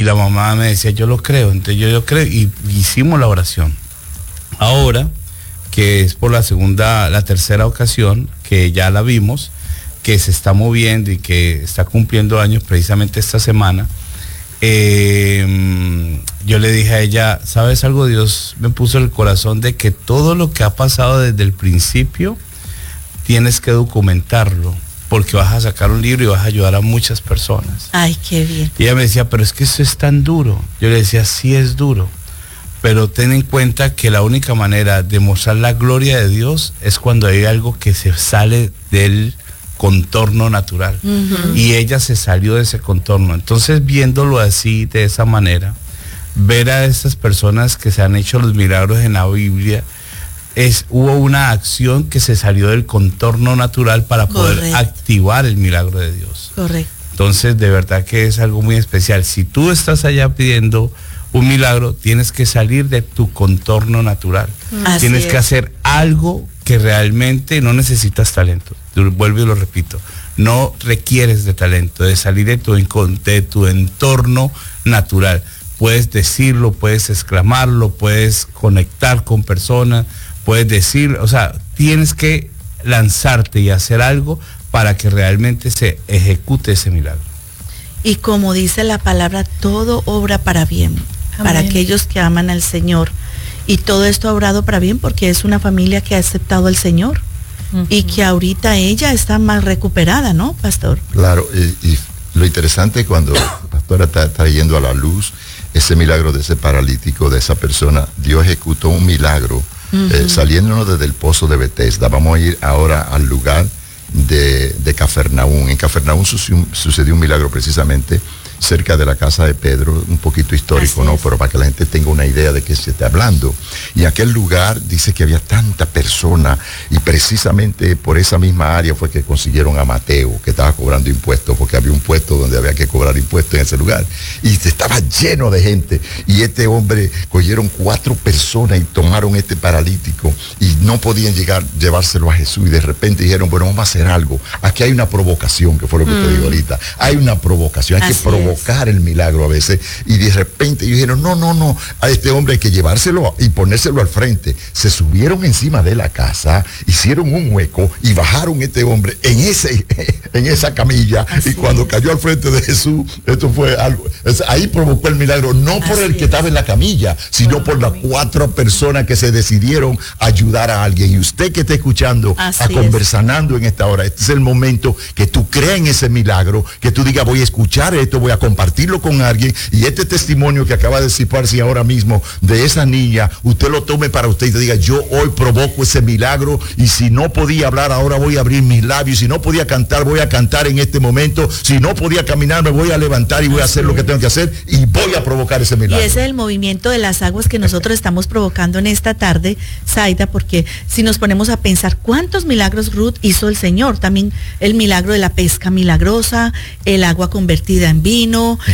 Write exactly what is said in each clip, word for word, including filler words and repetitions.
la mamá me decía, yo lo creo, entonces yo, yo creo, y hicimos la oración. Ahora, que es por la segunda, la tercera ocasión, que ya la vimos, que se está moviendo y que está cumpliendo años precisamente esta semana, eh, yo le dije a ella, ¿sabes algo? Dios me puso en el corazón de que todo lo que ha pasado desde el principio, tienes que documentarlo, porque vas a sacar un libro y vas a ayudar a muchas personas. Ay, qué bien. Y ella me decía, pero es que eso es tan duro. Yo le decía, sí es duro, pero ten en cuenta que la única manera de mostrar la gloria de Dios es cuando hay algo que se sale del contorno natural. Uh-huh. Y ella se salió de ese contorno. Entonces, viéndolo así, de esa manera, ver a estas personas que se han hecho los milagros en la Biblia, es, hubo una acción que se salió del contorno natural para poder Correcto. activar el milagro de Dios. Correcto. Entonces, de verdad que es algo muy especial. Si tú estás allá pidiendo un milagro, tienes que salir de tu contorno natural. Así tienes es. que hacer algo que realmente no necesitas talento. Vuelvo y lo repito, no requieres de talento, de salir de tu, de tu entorno natural. Puedes decirlo, puedes exclamarlo, puedes conectar con personas, puedes decir, o sea, tienes que lanzarte y hacer algo para que realmente se ejecute ese milagro. Y como dice la palabra, todo obra para bien, Amén. Para aquellos que aman al Señor. Y todo esto ha obrado para bien porque es una familia que ha aceptado al Señor. Uh-huh. Y que ahorita ella está más recuperada, ¿no, pastor? Claro, y, y lo interesante cuando la pastora está trayendo a la luz ese milagro de ese paralítico, de esa persona, Dios ejecutó un milagro, uh-huh. eh, saliéndonos desde el pozo de Betesda. Vamos a ir ahora al lugar de, de Cafarnaúm. En Cafarnaúm sucedió, sucedió un milagro precisamente cerca de la casa de Pedro, un poquito histórico, ¿no? Pero para que la gente tenga una idea de qué se está hablando. Y aquel lugar dice que había tanta persona y precisamente por esa misma área fue que consiguieron a Mateo, que estaba cobrando impuestos, porque había un puesto donde había que cobrar impuestos en ese lugar. Y estaba lleno de gente. Y este hombre, cogieron cuatro personas y tomaron este paralítico y no podían llegar, llevárselo a Jesús. Y de repente dijeron, bueno, vamos a hacer algo. Aquí hay una provocación, que fue lo que mm. te digo ahorita. Hay una provocación, hay Así que provocar el milagro a veces, y de repente ellos dijeron, no, no, no, a este hombre hay que llevárselo y ponérselo al frente. Se subieron encima de la casa, hicieron un hueco y bajaron este hombre en ese en esa camilla. Así y cuando es. cayó al frente de Jesús, esto fue algo, es, ahí provocó el milagro, no por Así el que es. estaba en la camilla, sino por, por las cuatro personas que se decidieron a ayudar a alguien. Y usted que está escuchando, Así a conversando en esta hora, este es el momento que tú creas en ese milagro, que tú digas, voy a escuchar esto, voy a compartirlo con alguien, y este testimonio que acaba de disiparse ahora mismo de esa niña, usted lo tome para usted y te diga, yo hoy provoco ese milagro, y si no podía hablar, ahora voy a abrir mis labios, si no podía cantar, voy a cantar en este momento, si no podía caminar, me voy a levantar y voy a hacer lo que tengo que hacer, y voy a provocar ese milagro. Y ese es el movimiento de las aguas que nosotros estamos provocando en esta tarde, Zaida, porque si nos ponemos a pensar cuántos milagros Ruth hizo el Señor, también el milagro de la pesca milagrosa, el agua convertida en vino,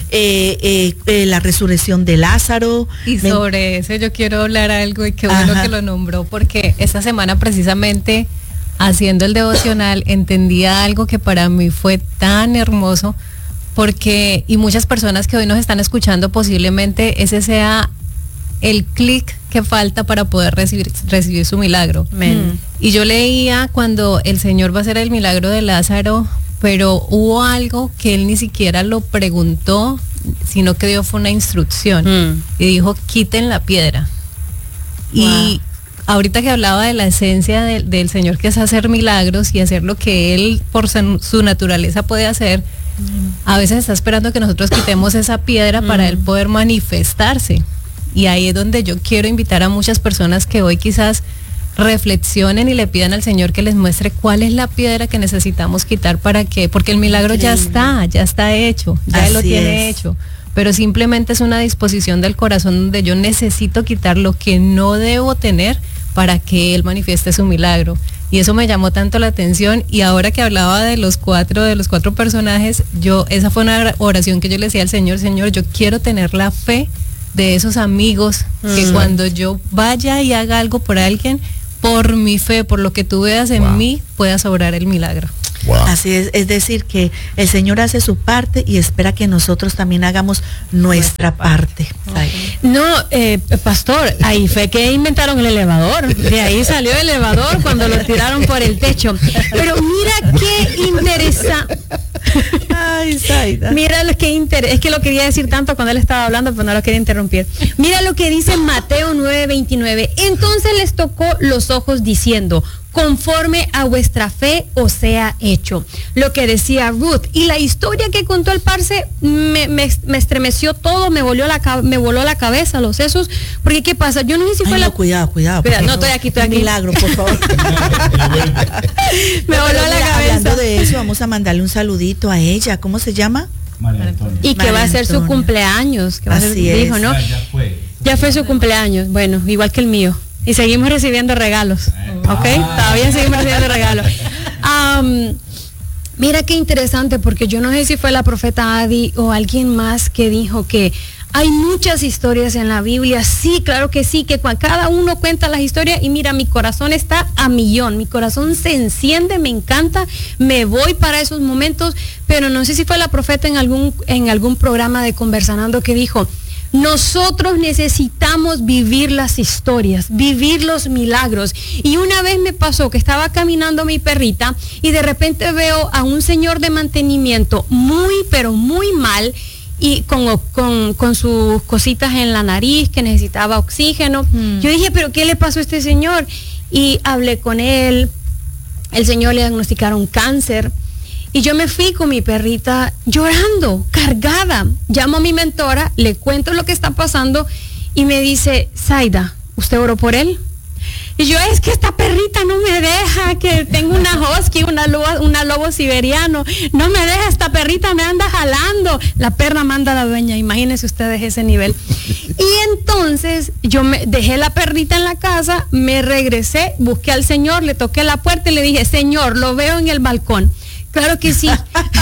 Eh, eh, eh, la resurrección de Lázaro. Y sobre eso yo quiero hablar algo, y qué bueno Ajá. que lo nombró, porque esta semana precisamente haciendo el devocional entendía algo que para mí fue tan hermoso, porque, y muchas personas que hoy nos están escuchando, posiblemente ese sea el clic que falta para poder recibir, recibir su milagro. Mm. Y yo leía cuando el Señor va a hacer el milagro de Lázaro, pero hubo algo que él ni siquiera lo preguntó, sino que dio fue una instrucción. Mm. Y dijo, quiten la piedra. Wow. Y ahorita que hablaba de la esencia de, del Señor, que es hacer milagros y hacer lo que Él por su, su naturaleza puede hacer, mm. a veces está esperando que nosotros quitemos esa piedra mm. para Él poder manifestarse. Y ahí es donde yo quiero invitar a muchas personas que hoy quizás reflexionen y le pidan al Señor que les muestre cuál es la piedra que necesitamos quitar para que, porque el milagro Increíble. ya está, ya está hecho, ya Así Él lo tiene es. hecho, pero simplemente es una disposición del corazón donde yo necesito quitar lo que no debo tener para que Él manifieste su milagro. Y eso me llamó tanto la atención, y ahora que hablaba de los cuatro, de los cuatro personajes, yo, esa fue una oración que yo le decía al Señor, Señor, yo quiero tener la fe de esos amigos, mm. que cuando yo vaya y haga algo por alguien, por mi fe, por lo que tú veas en wow. mí, puedas obrar el milagro. Wow. Así es, es decir, que el Señor hace su parte y espera que nosotros también hagamos nuestra parte. Okay. No, eh, pastor, ahí fue que inventaron el elevador. De ahí salió el elevador cuando lo tiraron por el techo. Pero mira qué interesante. Ay, Zaida. Mira lo que interesa. Es que lo quería decir tanto cuando él estaba hablando, pero no lo quería interrumpir. Mira lo que dice Mateo nueve veintinueve. Entonces les tocó los ojos diciendo: conforme a vuestra fe os sea hecho. Lo que decía Ruth. Y la historia que contó el parce me, me, me estremeció todo, me voló la me voló la cabeza, los sesos. Porque ¿qué pasa? Yo no sé si Ay, fue no, la... cuidado, cuidado. Cuidado, no, estoy aquí, estoy aquí. Milagro, por favor. Me voló la cabeza. Hablando de eso, vamos a mandarle un saludito a ella. ¿Cómo se llama? María Antonia. Y que María va a ser su Antonia. cumpleaños. Que va a ser, Así es. dijo, ¿no? Ya, ya fue. Ya fue su cumpleaños. Bueno, igual que el mío. Y seguimos recibiendo regalos. ¿Ok? Todavía seguimos recibiendo regalos. Um, mira qué interesante, porque yo no sé si fue la profeta Adi o alguien más que dijo que hay muchas historias en la Biblia. Sí, claro que sí, que cada uno cuenta las historias y mira, mi corazón está a millón, mi corazón se enciende, me encanta, me voy para esos momentos, pero no sé si fue la profeta en algún, en algún programa de Conversando que dijo: nosotros necesitamos vivir las historias, vivir los milagros. Y una vez me pasó que estaba caminando mi perrita y de repente veo a un señor de mantenimiento muy, pero muy mal, y con, con, con sus cositas en la nariz, que necesitaba oxígeno. Mm. Yo dije, ¿pero qué le pasó a este señor? Y hablé con él, el señor le diagnosticaron cáncer. Y yo me fui con mi perrita llorando, cargada. Llamo a mi mentora, le cuento lo que está pasando y me dice: Zaida, ¿usted oró por él? Y yo, es que esta perrita no me deja, que tengo una husky, una lobo, una lobo siberiano, no me deja, esta perrita me anda jalando. La perra manda a la dueña, imagínense ustedes ese nivel. Y entonces yo me dejé la perrita en la casa, me regresé, busqué al señor, le toqué la puerta y le dije: Señor, lo veo en el balcón. Claro que sí.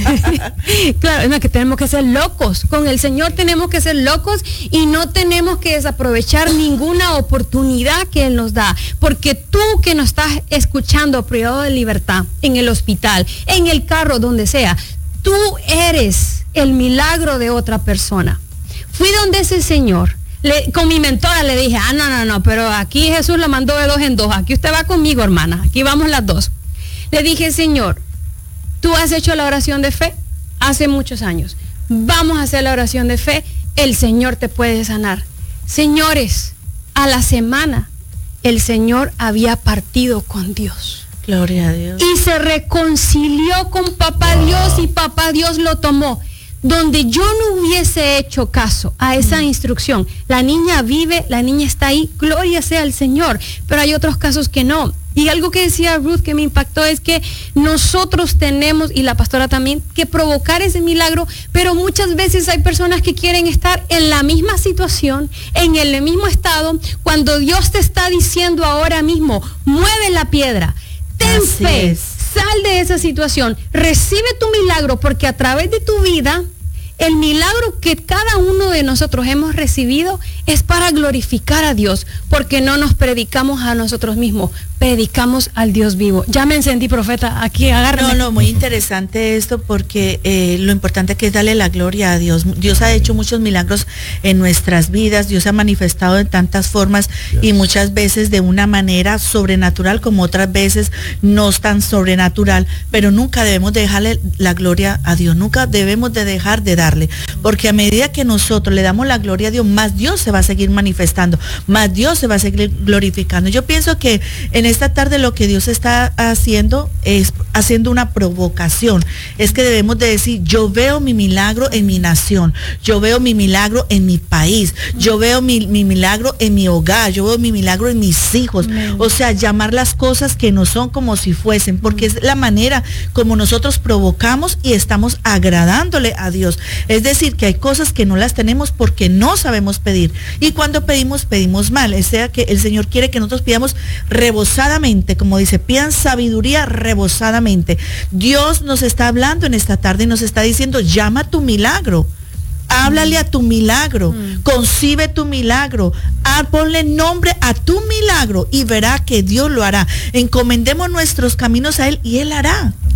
Claro, es que tenemos que ser locos. Con el Señor tenemos que ser locos y no tenemos que desaprovechar ninguna oportunidad que Él nos da. Porque tú que nos estás escuchando, Privado de Libertad, en el hospital, en el carro, donde sea, tú eres el milagro de otra persona. Fui donde ese señor. Le, con mi mentora le dije: ah, no, no, no, pero aquí Jesús la mandó de dos en dos. Aquí usted va conmigo, hermana. Aquí vamos las dos. Le dije: Señor, tú has hecho la oración de fe hace muchos años. Vamos a hacer la oración de fe. El Señor te puede sanar. Señores, a la semana el Señor había partido con Dios. Gloria a Dios. Y se reconcilió con Papá Dios y Papá Dios lo tomó. Donde yo no hubiese hecho caso a esa instrucción, la niña vive, la niña está ahí, gloria sea al Señor. Pero hay otros casos que no. Y algo que decía Ruth que me impactó es que nosotros tenemos, y la pastora también, que provocar ese milagro, pero muchas veces hay personas que quieren estar en la misma situación, en el mismo estado, cuando Dios te está diciendo ahora mismo: mueve la piedra, ten Así fe, es. sal de esa situación, recibe tu milagro, porque a través de tu vida, el milagro que cada uno de nosotros hemos recibido es para glorificar a Dios, porque no nos predicamos a nosotros mismos, predicamos al Dios vivo. Ya me encendí, profeta, aquí agárrame. No, no, muy interesante esto, porque eh, lo importante que es darle la gloria a Dios. Dios ha hecho muchos milagros en nuestras vidas, Dios ha manifestado de tantas formas, yes. Y muchas veces de una manera sobrenatural, como otras veces no tan sobrenatural, pero nunca debemos de dejarle la gloria a Dios, nunca debemos de dejar de darle, porque a medida que nosotros le damos la gloria a Dios, más Dios se va a seguir manifestando, más Dios se va a seguir glorificando. Yo pienso que en esta tarde lo que Dios está haciendo es haciendo una provocación, es que debemos de decir: yo veo mi milagro en mi nación, yo veo mi milagro en mi país, yo veo mi, mi milagro en mi hogar, yo veo mi milagro en mis hijos. Amén. O sea, llamar las cosas que no son como si fuesen, porque es la manera como nosotros provocamos y estamos agradándole a Dios. Es decir, que hay cosas que no las tenemos porque no sabemos pedir, y cuando pedimos, pedimos mal. O sea, que el Señor quiere que nosotros pidamos rebosadamente, como dice, pidan sabiduría rebosadamente. Dios nos está hablando en esta tarde y nos está diciendo: llama tu milagro. Háblale a tu milagro, mm. concibe tu milagro, ah, ponle nombre a tu milagro y verá que Dios lo hará. Encomendemos nuestros caminos a Él y Él hará.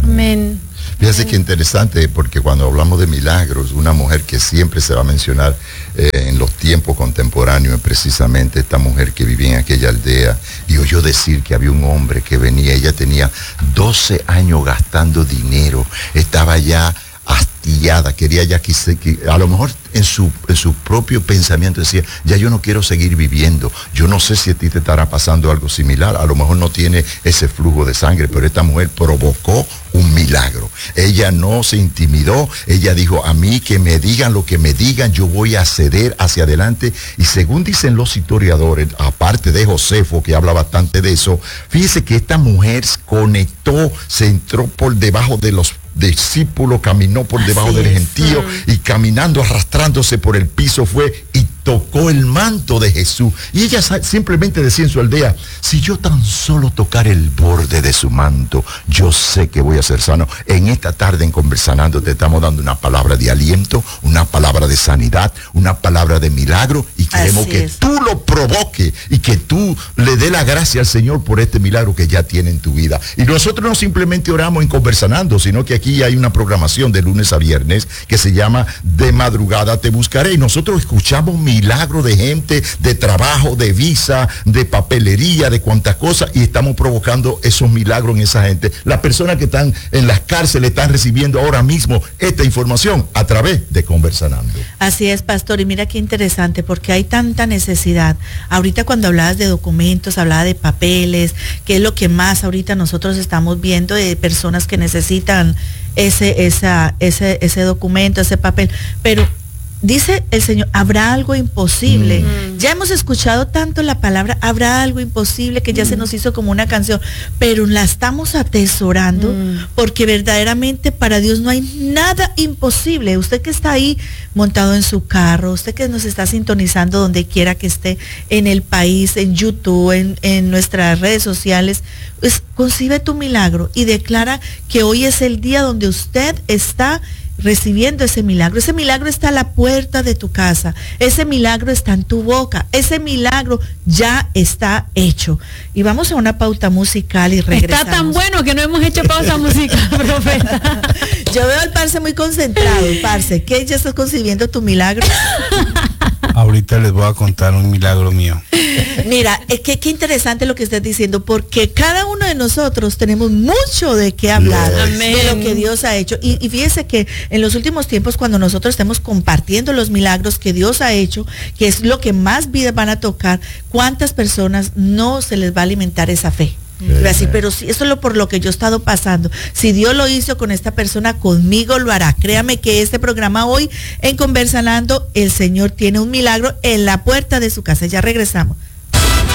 Amén. Fíjese que interesante, porque cuando hablamos de milagros, una mujer que siempre se va a mencionar eh, en los tiempos contemporáneos es precisamente esta mujer que vivía en aquella aldea y oyó decir que había un hombre que venía. Ella tenía doce años gastando dinero, estaba ya hastillada, quería ya que, que a lo mejor en su, en su propio pensamiento decía, ya yo no quiero seguir viviendo. Yo no sé si a ti te estará pasando algo similar, a lo mejor no tiene ese flujo de sangre, pero esta mujer provocó un milagro. Ella no se intimidó, ella dijo, a mí que me digan lo que me digan, yo voy a ceder hacia adelante. Y según dicen los historiadores, aparte de Josefo, que habla bastante de eso, fíjese que esta mujer conectó, se entró por debajo de los discípulo, caminó por debajo Así del es. gentío y caminando, arrastrándose por el piso fue y tocó el manto de Jesús. Y ella simplemente decía en su aldea, si yo tan solo tocar el borde de su manto, yo sé que voy a ser sano. En esta tarde en Conversanando te estamos dando una palabra de aliento, una palabra de sanidad, una palabra de milagro y queremos Así que es. tú lo provoques y que tú le dé la gracia al Señor por este milagro que ya tiene en tu vida. Y nosotros no simplemente oramos en Conversanando, sino que aquí hay una programación de lunes a viernes que se llama De Madrugada Te Buscaré y nosotros escuchamos milagros de gente, de trabajo, de visa, de papelería, de cuantas cosas y estamos provocando esos milagros en esa gente. Las personas que están en las cárceles están recibiendo ahora mismo esta información a través de Conversanando. Así es, pastor, y mira qué interesante porque hay tanta necesidad. Ahorita cuando hablabas de documentos, hablaba de papeles, que es lo que más ahorita nosotros estamos viendo de personas que necesitan ese, esa, ese, ese documento, ese papel, pero dice el Señor, ¿habrá algo imposible? Mm. Ya hemos escuchado tanto la palabra, habrá algo imposible, que ya mm. se nos hizo como una canción, pero la estamos atesorando mm. porque verdaderamente para Dios no hay nada imposible. Usted que está ahí montado en su carro, usted que nos está sintonizando donde quiera que esté en el país, en YouTube, en, en nuestras redes sociales, pues concibe tu milagro y declara que hoy es el día donde usted está recibiendo ese milagro. Ese milagro está a la puerta de tu casa, ese milagro está en tu boca, ese milagro ya está hecho. Y vamos a una pauta musical y regresamos. Está tan bueno que no hemos hecho pausa musical, profeta. Yo veo al Parce muy concentrado. Parce, ¿qué ya estás concibiendo tu milagro? Ahorita les voy a contar un milagro mío. Mira, es que qué interesante lo que estás diciendo, porque cada uno de nosotros tenemos mucho de qué hablar yes. de lo que Dios ha hecho. Y, y fíjese que en los últimos tiempos, cuando nosotros estemos compartiendo los milagros que Dios ha hecho, que es lo que más vidas van a tocar, ¿cuántas personas no se les va a alimentar esa fe? Así, pero si eso es lo por lo que yo he estado pasando. Si Dios lo hizo con esta persona, conmigo lo hará. Créame que este programa hoy en Conversanando, el Señor tiene un milagro en la puerta de su casa. Ya regresamos.